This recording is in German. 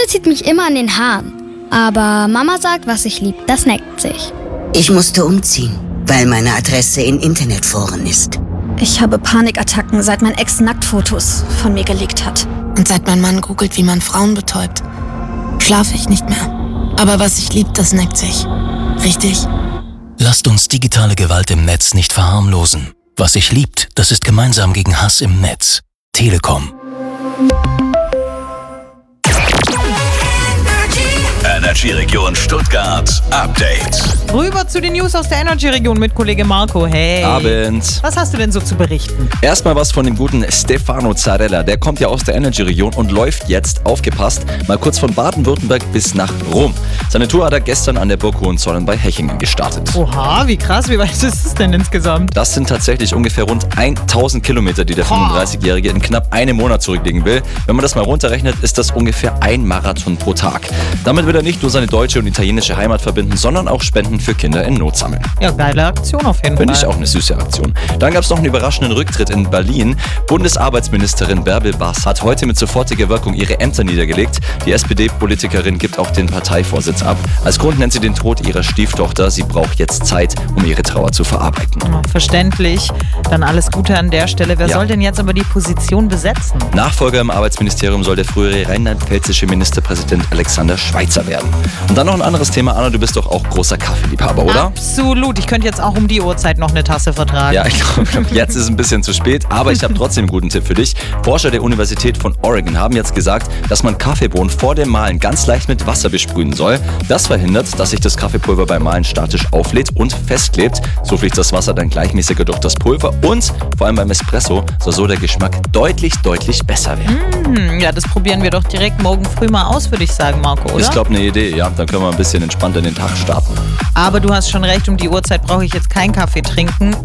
zieht mich immer an den Haaren. Aber Mama sagt, was ich lieb, das neckt sich. Ich musste umziehen, weil meine Adresse in Internetforen ist. Ich habe Panikattacken, seit mein Ex Nacktfotos von mir gelegt hat. Und seit mein Mann googelt, wie man Frauen betäubt, schlafe ich nicht mehr. Aber was ich lieb, das neckt sich. Richtig? Lasst uns digitale Gewalt im Netz nicht verharmlosen. Was sich liebt, das ist gemeinsam gegen Hass im Netz. Telekom. Energy-Region Stuttgart Update. Rüber zu den News aus der Energy-Region mit Kollege Marco. Hey. Abend. Was hast du denn so zu berichten? Erstmal was von dem guten Stefano Zarella. Der kommt ja aus der Energy-Region und läuft jetzt, aufgepasst, mal kurz von Baden-Württemberg bis nach Rom. Seine Tour hat er gestern an der Burg Hohenzollern bei Hechingen gestartet. Oha, wie krass, wie weit ist es denn insgesamt? Das sind tatsächlich ungefähr rund 1000 Kilometer, die der 35-Jährige in knapp einem Monat zurücklegen will. Wenn man das mal runterrechnet, ist das ungefähr ein Marathon pro Tag. Damit will er nicht nur seine deutsche und italienische Heimat verbinden, sondern auch Spenden für Kinder in Not sammeln. Ja, geile Aktion auf jeden Fall. Finde ich auch eine süße Aktion. Dann gab es noch einen überraschenden Rücktritt in Berlin. Bundesarbeitsministerin Bärbel Baas hat heute mit sofortiger Wirkung ihre Ämter niedergelegt. Die SPD-Politikerin gibt auch den Parteivorsitz ab. Als Grund nennt sie den Tod ihrer Stieftochter. Sie braucht jetzt Zeit, um ihre Trauer zu verarbeiten. Oh, verständlich. Dann alles Gute an der Stelle. Wer soll denn jetzt aber die Position besetzen? Nachfolger im Arbeitsministerium soll der frühere rheinland-pfälzische Ministerpräsident Alexander Schweitzer werden. Und dann noch ein anderes Thema. Anna, du bist doch auch großer Kaffeeliebhaber, oder? Absolut. Ich könnte jetzt auch um die Uhrzeit noch eine Tasse vertragen. Ja, ich glaube, jetzt ist es ein bisschen zu spät, aber ich habe trotzdem einen guten Tipp für dich. Forscher der Universität von Oregon haben jetzt gesagt, dass man Kaffeebohnen vor dem Mahlen ganz leicht mit Wasser besprühen soll. Das verhindert, dass sich das Kaffeepulver beim Mahlen statisch auflädt und festklebt. So fließt das Wasser dann gleichmäßiger durch das Pulver und vor allem beim Espresso soll so der Geschmack deutlich besser werden. Ja, das probieren wir doch direkt morgen früh mal aus, würde ich sagen, Marco, oder? Ich glaube, eine Idee, ja. Dann können wir ein bisschen entspannter in den Tag starten. Aber du hast schon recht, um die Uhrzeit brauche ich jetzt keinen Kaffee trinken.